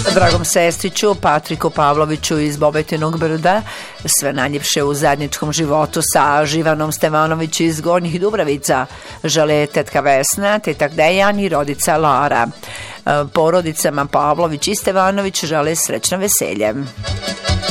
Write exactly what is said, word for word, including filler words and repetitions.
Dragom sestriću Patriku Pavloviću iz Bobetinog Brda, sve najljepše u zajedničkom životu sa Živanom Stevanović iz Gornjih Dubravica, žele tetka Vesna, tetak Dejan i rodica Lara. Porodicama Pavlović i Stevanović žele srećno veselje.